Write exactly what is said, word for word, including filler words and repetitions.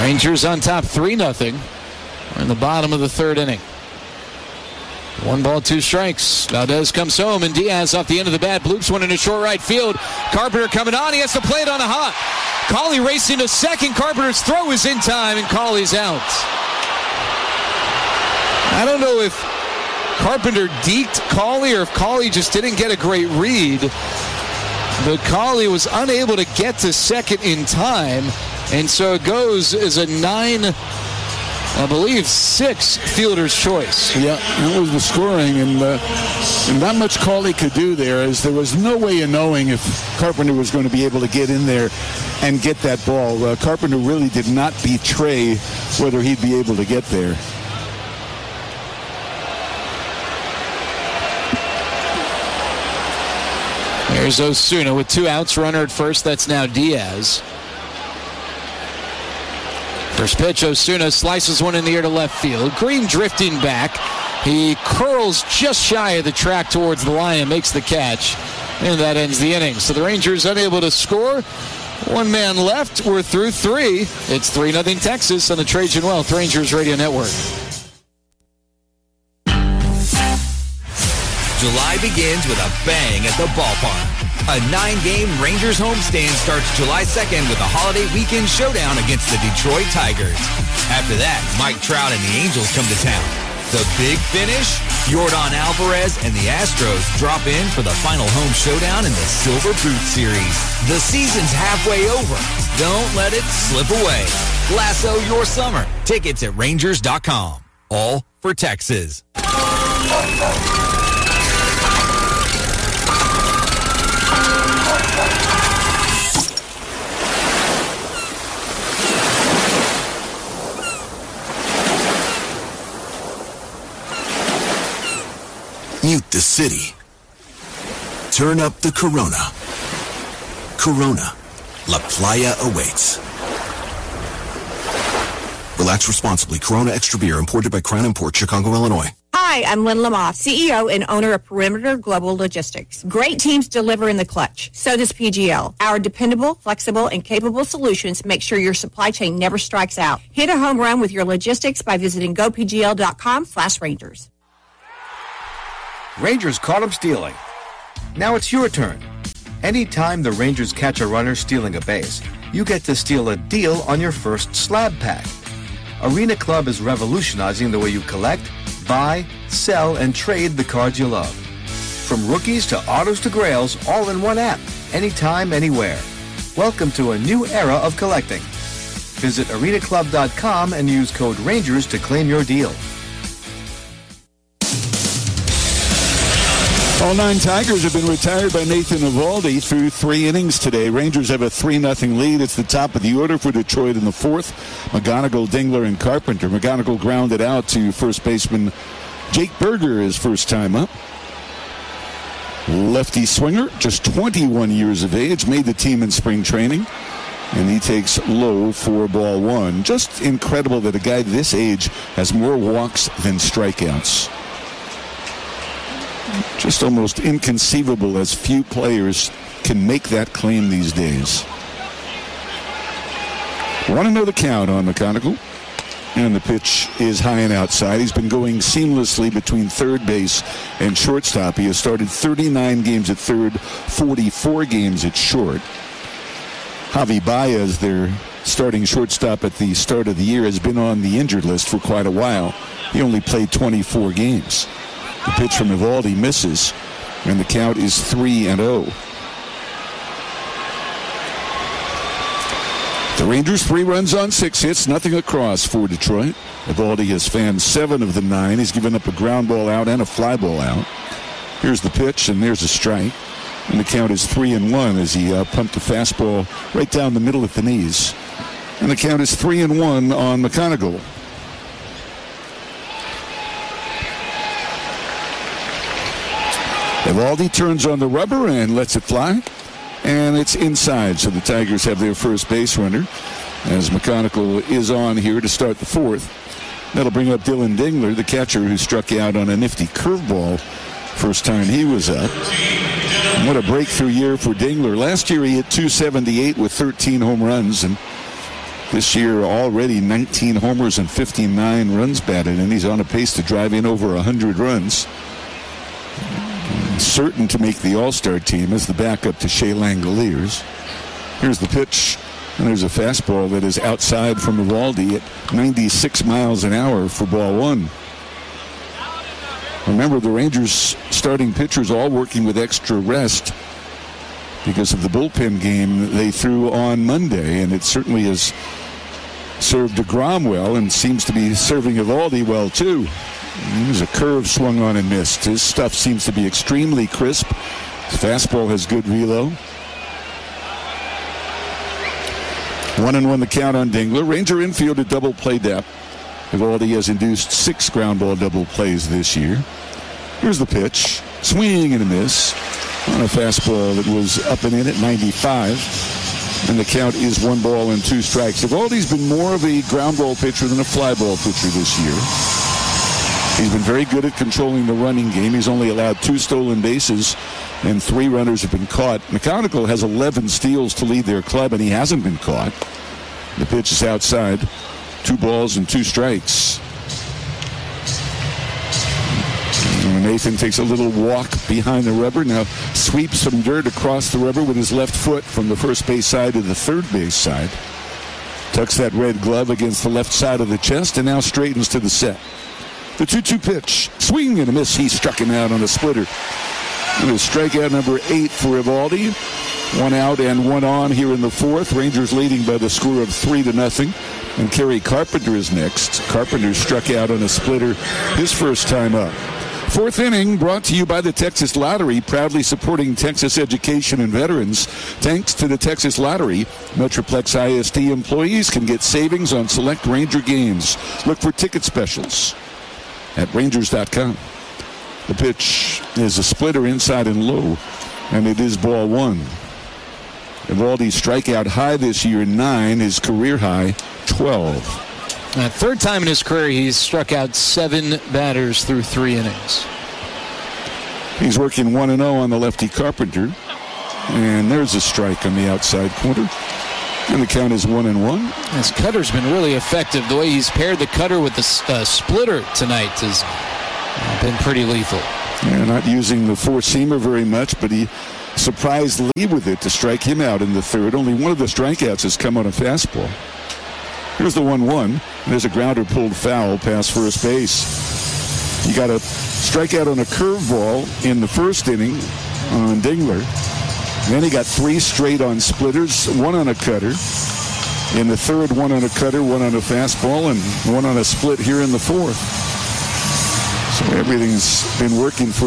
Rangers on top three nothing. We're in the bottom of the third inning. One ball, two strikes. Valdez comes home, and Diaz off the end of the bat bloops one into short right field. Carpenter coming on. He has to play it on a hop. Cauley racing to second. Carpenter's throw is in time, and Cauley's out. I don't know if Carpenter deked Cauley or if Cauley just didn't get a great read. But Cauley was unable to get to second in time, and so it goes as a nine, I believe, six fielder's choice. Yeah, that was the scoring, and, uh, and not much Cauley could do there, as there was no way of knowing if Carpenter was going to be able to get in there and get that ball. Uh, Carpenter really did not betray whether he'd be able to get there. There's Osuna with two outs, runner at first. That's now Diaz. First pitch, Osuna slices one in the air to left field. Green drifting back. He curls just shy of the track towards the line and makes the catch. And that ends the inning. So the Rangers unable to score. One man left. We're through three. It's three nothing Texas on the Trajan Wealth Rangers Radio Network. July begins with a bang at the ballpark. A nine-game Rangers homestand starts July second with a holiday weekend showdown against the Detroit Tigers. After that, Mike Trout and the Angels come to town. The big finish? Yordan Alvarez and the Astros drop in for the final home showdown in the Silver Boot Series. The season's halfway over. Don't let it slip away. Lasso your summer. Tickets at Rangers dot com. All for Texas. Mute the city. Turn up the Corona. Corona. La Playa awaits. Relax responsibly. Corona Extra Beer, imported by Crown Import, Chicago, Illinois. Hi, I'm Lynn Lamothe, C E O and owner of Perimeter Global Logistics. Great teams deliver in the clutch. So does P G L. Our dependable, flexible, and capable solutions make sure your supply chain never strikes out. Hit a home run with your logistics by visiting go p g l dot com slash Rangers. Rangers caught him stealing. Now it's your turn. Anytime the Rangers catch a runner stealing a base, you get to steal a deal on your first slab pack. Arena Club is revolutionizing the way you collect, buy, sell, and trade the cards you love. From rookies to autos to grails, all in one app, anytime, anywhere. Welcome to a new era of collecting. Visit arena club dot com and use code RANGERS to claim your deal. All nine Tigers have been retired by Nathan Eovaldi through three innings today. Rangers have a three nothing lead. It's the top of the order for Detroit in the fourth. McGonigal, Dingler, and Carpenter. McGonigal grounded out to first baseman Jake Berger his first time up. Lefty swinger, just twenty-one years of age, made the team in spring training. And he takes low for ball one. Just incredible that a guy this age has more walks than strikeouts. Just almost inconceivable, as few players can make that claim these days. Want to know the count on McGonigal? And the pitch is high and outside. He's been going seamlessly between third base and shortstop. He has started thirty-nine games at third, forty-four games at short. Javi Baez, their starting shortstop at the start of the year, has been on the injured list for quite a while. He only played twenty-four games. The pitch from Eovaldi misses, and the count is three and oh. The Rangers, three runs on six hits, nothing across for Detroit. Eovaldi has fanned seven of the nine. He's given up a ground ball out and a fly ball out. Here's the pitch, and there's a strike. And the count is three and one as he uh, pumped the fastball right down the middle at the knees. And the count is three and one on McGonigal. Eovaldi turns on the rubber and lets it fly. And it's inside, so the Tigers have their first base runner as McGonigal is on here to start the fourth. That'll bring up Dylan Dingler, the catcher who struck out on a nifty curveball first time he was up. And what a breakthrough year for Dingler. Last year he hit two seventy-eight with thirteen home runs, and This year, already nineteen homers and fifty-nine runs batted, and he's on a pace to drive in over one hundred runs. Certain to make the All-Star team as the backup to Shea Langoliers. Here's the pitch, and there's a fastball that is outside from Eovaldi at ninety-six miles an hour for ball one. Remember, the Rangers starting pitchers all working with extra rest because of the bullpen game they threw on Monday, and it certainly has served DeGrom well and seems to be serving Eovaldi well too. There's a curve swung on and missed. His stuff seems to be extremely crisp. His fastball has good velo. One and one the count on Dingler. Ranger infield at double play depth. Eovaldi has induced six ground ball double plays this year. Here's the pitch. Swing and a miss on a fastball that was up and in at ninety-five. And the count is one ball and two strikes. Eovaldi's been more of a ground ball pitcher than a fly ball pitcher this year. He's been very good at controlling the running game. He's only allowed two stolen bases, and three runners have been caught. McConicle has eleven steals to lead their club, and he hasn't been caught. The pitch is outside. Two balls and two strikes. And Nathan takes a little walk behind the rubber. Now sweeps some dirt across the rubber with his left foot from the first base side to the third base side. Tucks that red glove against the left side of the chest and now straightens to the set. The two two pitch. Swing and a miss. He struck him out on a splitter. And a strikeout number eight for Eovaldi. One out and one on here in the fourth. Rangers leading by the score of three to nothing. And Kerry Carpenter is next. Carpenter struck out on a splitter his first time up. Fourth inning brought to you by the Texas Lottery, proudly supporting Texas education and veterans. Thanks to the Texas Lottery, Metroplex I S D employees can get savings on select Ranger games. Look for ticket specials at Rangers dot com. The pitch is a splitter inside and low, and it is ball one. Eovaldi's strikeout high this year, nine. His career high, twelve. Uh, third time in his career, he's struck out seven batters through three innings. He's working one and oh on the lefty Carpenter. And there's a strike on the outside corner. And the count is one and one. His cutter's been really effective. The way he's paired the cutter with the uh, splitter tonight has uh, been pretty lethal. Yeah, not using the four-seamer very much, but he surprised Lee with it to strike him out in the third. Only one of the strikeouts has come on a fastball. Here's the one one. There's a grounder pulled foul past first base. You got a strikeout on a curveball in the first inning on Dingler. Then he got three straight on splitters, one on a cutter. In the third, one on a cutter, one on a fastball, and one on a split here in the fourth. So everything's been working for